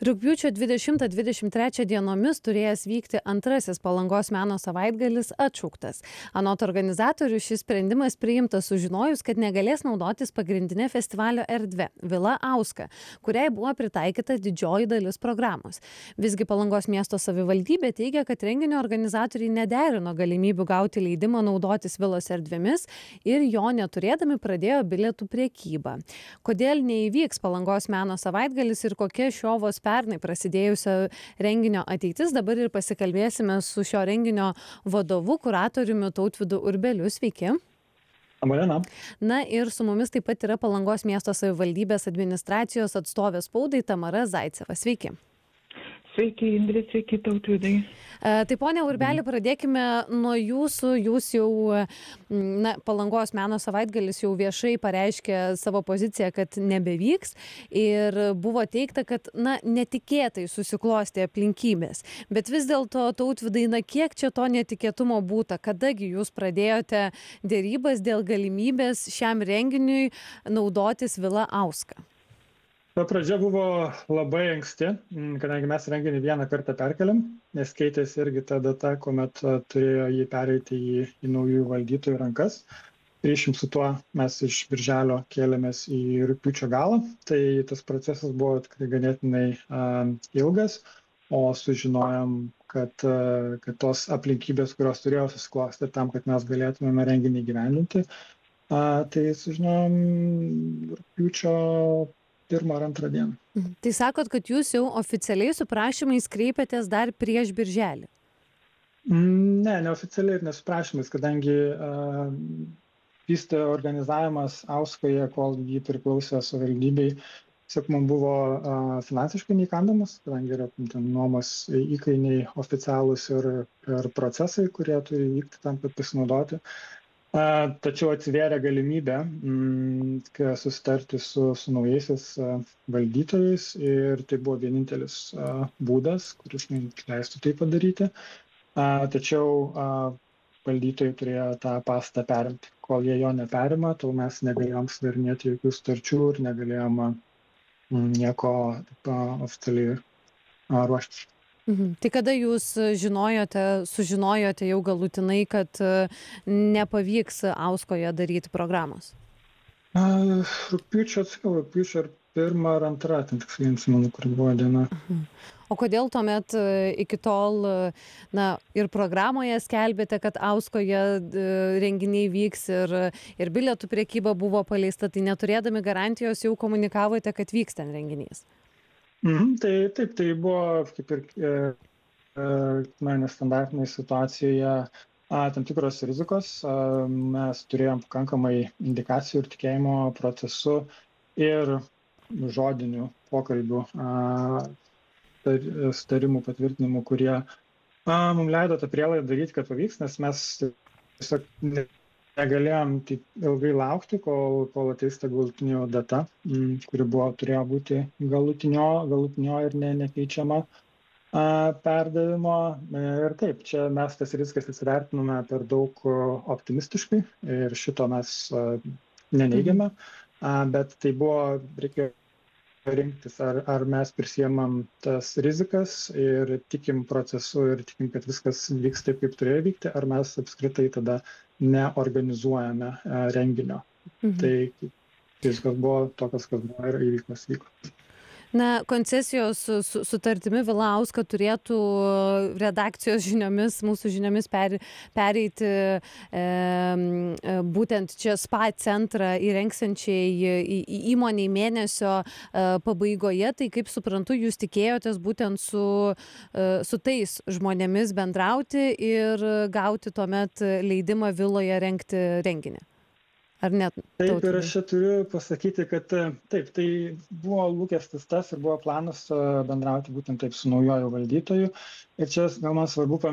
Rugpjūčio 20-23 dienomis turėjęs vykti antrasis Palangos meno savaitgalis atšauktas. Anot organizatorių šis sprendimas priimtas sužinojus, kad negalės naudotis pagrindinė festivalio erdve Vila Auska, kuriai buvo pritaikyta didžioji dalis programos. Visgi Palangos miesto savivaldybė teigia, kad renginio organizatoriai nederino galimybių gauti leidimą naudotis vilos erdvėmis ir jo neturėdami pradėjo bilietų priekybą. Kodėl neįvyks Palangos meno savaitgalis ir kokia šio vos pernai prasidėjusio renginio ateitis, dabar ir pasikalbėsime su šio renginio vadovu, kuratoriumi Tautvydu Urbeliu. Sveiki. Amalena. Na ir su mumis taip pat yra Palangos miesto savivaldybės administracijos atstovė spaudai Tamara Zaiceva. Sveiki. Sveiki, Indrė, sveiki, Tautvydai. Tai ponia Urbeli, pradėkime nuo jūsų. Jūs jau, Palangos meno savaitgalis jau viešai pareiškė savo poziciją, kad nebevyks ir buvo teigta, kad, netikėtai susiklostė aplinkybės. Bet vis dėlto, Tautvydai, kiek čia to netikėtumo būta? Kadagi jūs pradėjote dėrybas dėl galimybės šiam renginiui naudotis Vila Auska? Pradžia buvo labai anksti, kadangi mes renginį vieną kartą perkeliam, nes keitėsi irgi ta data, kuomet turėjo jį pereiti į naujųjų valdytojų rankas. Ryšim su tuo mes iš birželio kėlėmės į rugpjūčio galą, tai tas procesas buvo tikrai ganėtinai ilgas, o sužinojom, kad tos aplinkybės, kurios turėjo susiklostyti tam, kad mes galėtumėme renginį įgyvendinti, tai sužinojom rugpjūčio 1 ar 2 dieną. Tai sakot, kad jūs jau oficialiai su prašymais kreipėtės dar prieš birželį? Ne, neoficialiai ir nesu prašymais, kadangi vystė organizavimas Auskoje, kol jį priklausė savivaldybei, man buvo finansiškai neįkandamas, kadangi yra nuomos įkainiai oficialūs ir procesai, kurie turi vykti tam, kad pasinaudoti. Tačiau atsivėrė galimybė susitarti su naujaisiais valdytojais ir tai buvo vienintelis būdas, kuris leistų tai padaryti. Tačiau valdytojai turėjo tą pastatą perimti. Kol jie jo neperima, tol mes negalėjom sudarinėti jokių sutarčių ir negalėjom nieko oficialiai ruoštis. Tai kada jūs sužinojote jau galutinai, kad nepavyks Auskoje daryti programos? Rugpjūčio 1 ar 2, tiksliai neatsimenu, kur buvo diena. O kodėl tuomet iki tol ir programoje skelbėte, kad Auskoje renginiai vyks ir bilietų prekyba buvo paleista, tai neturėdami garantijos jau komunikavote, kad vyks ten renginys? Tai buvo kaip ir nestandartinėje situacijoje tam tikros rizikos. Mes turėjom pakankamai indikacijų ir tikėjimo procesų ir žodinių pokalbių, sutarimų, patvirtinimų, kurie mums leido tą prielaidą daryti, kad pavyks, nes mes tiesiog negalėjom ilgai laukti, kol ateis ta galutinio data, kuri turėjo būti galutinio ir nekeičiama perdavimo. Ir taip, čia mes tas rizikas įsivertinome per daug optimistiškai ir šito mes neneigiame, bet tai reikėjo rinktis, ar mes prisiemam tas rizikas ir tikim procesu ir tikim, kad viskas vyks taip, kaip turėjo vykti, ar mes apskritai tada neorganizuojame renginio. Tai viskas buvo tokios, kas buvo ir įvykos vyko. Koncesijos sutartimi Vila Auska turėtų redakcijos žiniomis, mūsų žiniomis pereiti būtent čia spa centrą įrengsiančiai įmoniai mėnesio pabaigoje. Tai kaip suprantu, jūs tikėjotės būtent su tais žmonėmis bendrauti ir gauti tuomet leidimą Viloje rengti renginį. Ar net? Taip, ir aš čia turiu pasakyti, kad taip, tai buvo lūkestis tas ir buvo planas bendrauti būtent taip su naujoju valdytoju. Ir čia gal man svarbu